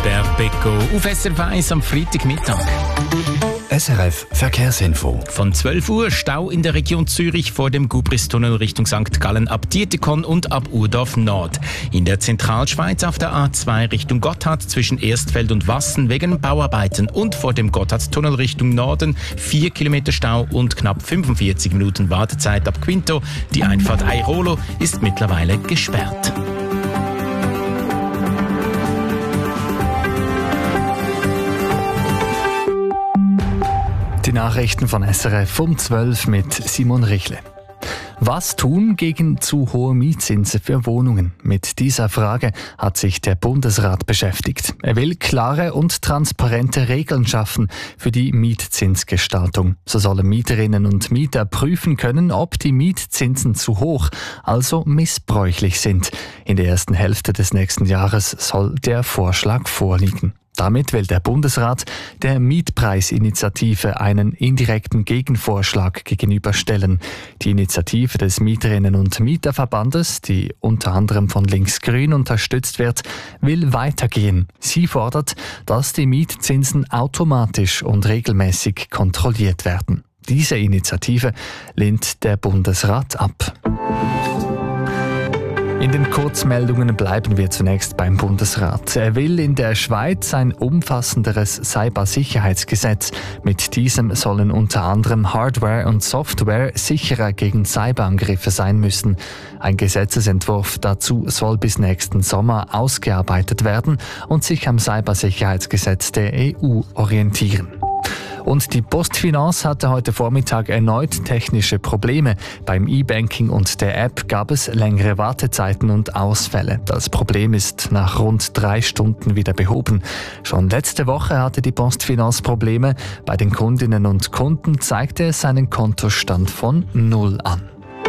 Albert Becco auf SRF 1 am Freitagmittag. SRF Verkehrsinfo. Von 12 Uhr Stau in der Region Zürich vor dem Gubristunnel Richtung St. Gallen ab Dietikon und ab Urdorf Nord. In der Zentralschweiz auf der A2 Richtung Gotthard zwischen Erstfeld und Wassen wegen Bauarbeiten und vor dem Gotthardtunnel Richtung Norden 4 Kilometer Stau und knapp 45 Minuten Wartezeit ab Quinto. Die Einfahrt Airolo ist mittlerweile gesperrt. Die Nachrichten von SRF um 12 mit Simon Richle. Was tun gegen zu hohe Mietzinsen für Wohnungen? Mit dieser Frage hat sich der Bundesrat beschäftigt. Er will klare und transparente Regeln schaffen für die Mietzinsgestaltung. So sollen Mieterinnen und Mieter prüfen können, ob die Mietzinsen zu hoch, also missbräuchlich sind. In der ersten Hälfte des nächsten Jahres soll der Vorschlag vorliegen. Damit will der Bundesrat der Mietpreisinitiative einen indirekten Gegenvorschlag gegenüberstellen. Die Initiative des Mieterinnen- und Mieterverbandes, die unter anderem von Linksgrün unterstützt wird, will weitergehen. Sie fordert, dass die Mietzinsen automatisch und regelmäßig kontrolliert werden. Diese Initiative lehnt der Bundesrat ab. In den Kurzmeldungen bleiben wir zunächst beim Bundesrat. Er will in der Schweiz ein umfassenderes Cybersicherheitsgesetz. Mit diesem sollen unter anderem Hardware und Software sicherer gegen Cyberangriffe sein müssen. Ein Gesetzesentwurf dazu soll bis nächsten Sommer ausgearbeitet werden und sich am Cybersicherheitsgesetz der EU orientieren. Und die PostFinance hatte heute Vormittag erneut technische Probleme. Beim E-Banking und der App gab es längere Wartezeiten und Ausfälle. Das Problem ist nach rund 3 Stunden wieder behoben. Schon letzte Woche hatte die PostFinance Probleme. Bei den Kundinnen und Kunden zeigte es einen Kontostand von 0 an.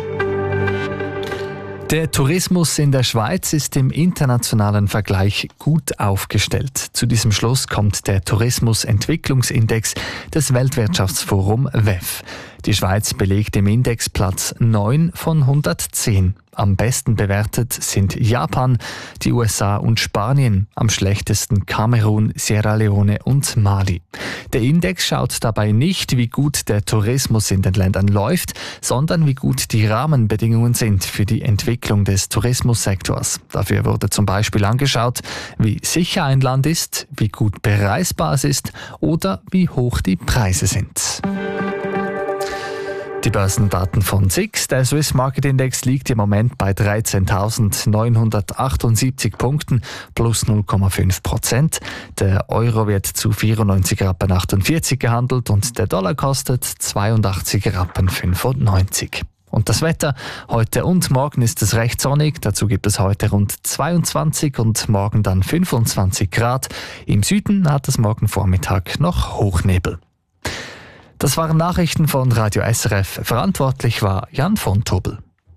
Der Tourismus in der Schweiz ist im internationalen Vergleich gut aufgestellt. Zu diesem Schluss kommt der Tourismusentwicklungsindex des Weltwirtschaftsforum WEF. Die Schweiz belegt im Index Platz 9 von 110. Am besten bewertet sind Japan, die USA und Spanien, am schlechtesten Kamerun, Sierra Leone und Mali. Der Index schaut dabei nicht, wie gut der Tourismus in den Ländern läuft, sondern wie gut die Rahmenbedingungen sind für die Entwicklung des Tourismussektors. Dafür wurde zum Beispiel angeschaut, wie sicher ein Land ist, wie gut bereisbar es ist oder wie hoch die Preise sind. Die Börsendaten von SIX. Der Swiss Market Index liegt im Moment bei 13.978 Punkten plus 0,5%. Der Euro wird zu 94,48 Rappen gehandelt und der Dollar kostet 82,95 Rappen. Und das Wetter, heute und morgen ist es recht sonnig, dazu gibt es heute rund 22 und morgen dann 25 Grad. Im Süden hat es morgen Vormittag noch Hochnebel. Das waren Nachrichten von Radio SRF. Verantwortlich war Jan von Tobel.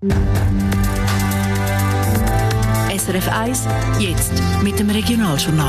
SRF 1, jetzt mit dem Regionaljournal.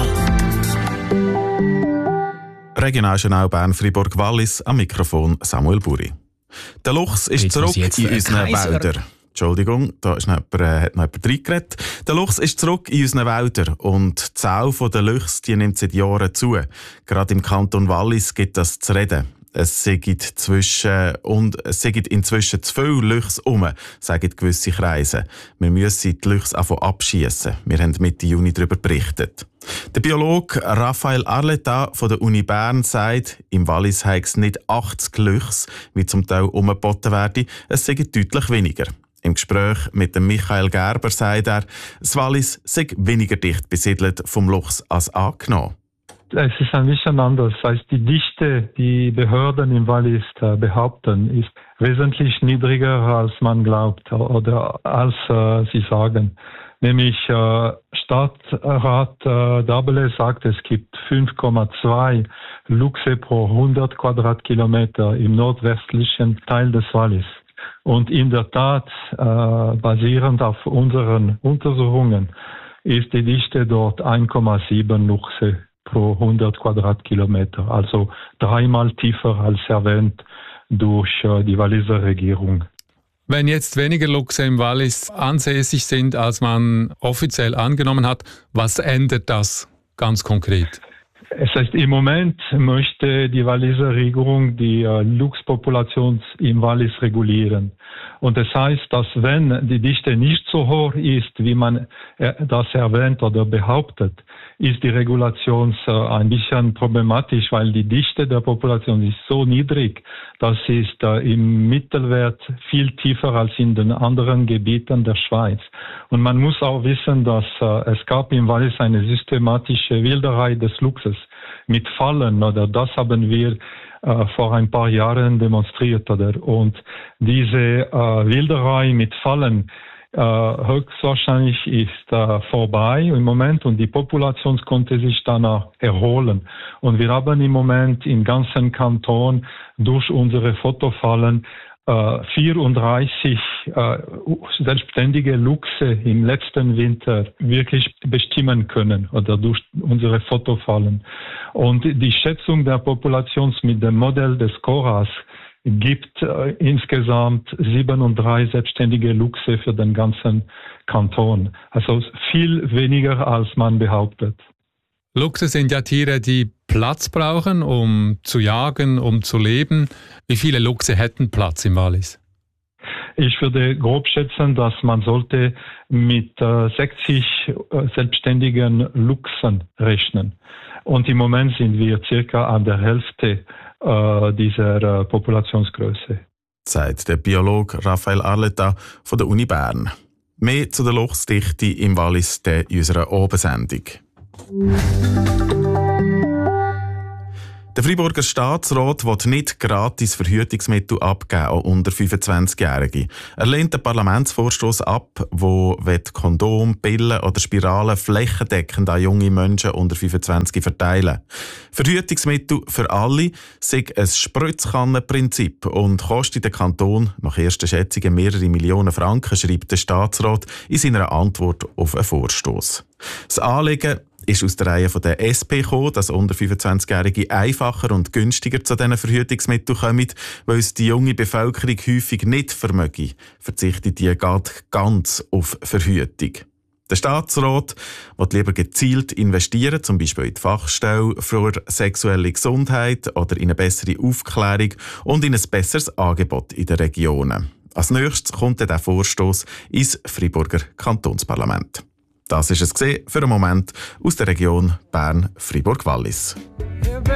Regionaljournal Bern-Fribourg-Wallis, am Mikrofon Samuel Buri. Der Luchs ist zurück in unseren Wäldern. Entschuldigung, da ist hat noch jemand reingeredet. Der Luchs ist zurück in unseren Wäldern und die Zahl der Luchse die nimmt seit Jahren zu. Gerade im Kanton Wallis gibt das zu reden. Es sind inzwischen zu viele Luchse herum, sagen gewisse Kreise. Wir müssen die Luchse abschiessen. Wir haben Mitte Juni darüber berichtet. Der Biologe Raphael Arleta von der Uni Bern sagt, im Wallis habe es nicht 80 Luchse, wie zum Teil umgeboten werden, es sind deutlich weniger. Im Gespräch mit dem Michael Gerber sagt er, das Wallis sei weniger dicht besiedelt vom Luchs als angenommen. Es ist ein bisschen anders als die Dichte, die Behörden im Wallis behaupten, ist wesentlich niedriger, als man glaubt oder als sie sagen. Nämlich Stadtrat Dabele sagt, es gibt 5,2 Luchse pro 100 Quadratkilometer im nordwestlichen Teil des Wallis. Und in der Tat, basierend auf unseren Untersuchungen, ist die Dichte dort 1,7 Luchse pro 100 Quadratkilometer, also 3-mal tiefer als erwähnt durch die Walliser Regierung. Wenn jetzt weniger Luchse im Wallis ansässig sind, als man offiziell angenommen hat, was ändert das? ganz konkret? Es heißt, im Moment möchte die Walliser Regierung die Luchspopulation im Wallis regulieren. Und das heißt, dass wenn die Dichte nicht so hoch ist, wie man das erwähnt oder behauptet, ist die Regulation ein bisschen problematisch, weil die Dichte der Population ist so niedrig, das ist im Mittelwert viel tiefer als in den anderen Gebieten der Schweiz. Und man muss auch wissen, dass es gab im Wallis eine systematische Wilderei des Luchses mit Fallen, oder das haben wir vor ein paar Jahren demonstriert, oder? Und diese Wilderei mit Fallen höchstwahrscheinlich ist vorbei im Moment und die Population konnte sich danach erholen. Und wir haben im Moment im ganzen Kanton durch unsere Fotofallen 34 selbstständige Luchse im letzten Winter wirklich bestimmen können oder durch unsere Fotofallen. Und die Schätzung der Population mit dem Modell des CORAS gibt insgesamt 37 selbstständige Luchse für den ganzen Kanton. Also viel weniger, als man behauptet. Luchse sind ja Tiere, die Platz brauchen, um zu jagen, um zu leben. Wie viele Luchse hätten Platz im Wallis? Ich würde grob schätzen, dass man sollte mit 60 selbstständigen Luchsen rechnen. Und im Moment sind wir circa an der Hälfte dieser Populationsgröße. Sagt der Biologe Raphael Arletta von der Uni Bern. Mehr zu der Luchsdichte im Wallis in unserer Abendsendung. Der Freiburger Staatsrat will nicht gratis Verhütungsmittel abgeben an unter 25-Jährige. Er lehnt den Parlamentsvorstoss ab, der Kondom, Pillen oder Spiralen flächendeckend an junge Menschen unter 25 verteilen. Verhütungsmittel für alle sind ein Spritzkannenprinzip und kostet den Kanton nach ersten Schätzungen mehrere Millionen Franken, schreibt der Staatsrat in seiner Antwort auf einen Vorstoss. Das Anliegen ist aus der Reihe der SP gekommen, dass unter 25-Jährige einfacher und günstiger zu diesen Verhütungsmitteln kommen, weil es die junge Bevölkerung häufig nicht vermöge, verzichtet die ganz auf Verhütung. Der Staatsrat will lieber gezielt investieren, zum Beispiel in die Fachstelle für sexuelle Gesundheit oder in eine bessere Aufklärung und in ein besseres Angebot in den Regionen. Als nächstes kommt der Vorstoss ins Freiburger Kantonsparlament. Das ist es für einen Moment aus der Region Bern-Fribourg-Wallis.